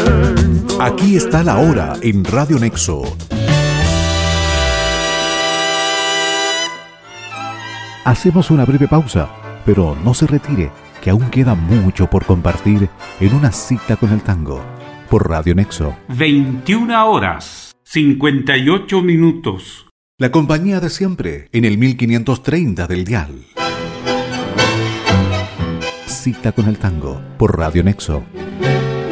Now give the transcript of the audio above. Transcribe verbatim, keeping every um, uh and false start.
Aquí está la hora en Radio Nexo. Hacemos una breve pausa, pero no se retire, que aún queda mucho por compartir en una cita con el tango por Radio Nexo. veintiuna horas, cincuenta y ocho minutos. La compañía de siempre en el mil quinientos treinta del dial. Cita con el tango por Radio Nexo.